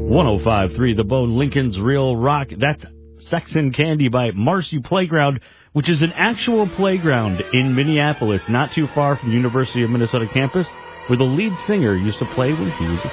105.3 The Bone, Lincoln's Real Rock. That's Sex and Candy by Marcy Playground, which is an actual playground in Minneapolis, not too far from the University of Minnesota campus, where the lead singer used to play when he was a